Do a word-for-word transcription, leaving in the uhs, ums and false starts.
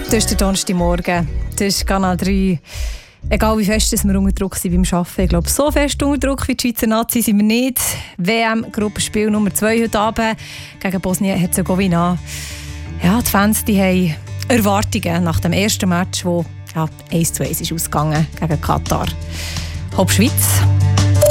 Das ist der Donnerstagmorgen. Das ist Kanal drei. Egal wie fest wir unter Druck sind beim Arbeiten. Ich glaube, so fest unter Druck wie die Schweizer Nazi sind wir nicht. W M-Gruppenspiel Nummer zwei heute Abend gegen Bosnien-Herzegowina. Ja, die Fans die haben Erwartungen nach dem ersten Match, das ja, eins zu eins ist ausgegangen gegen Katar. Hopp Schweiz.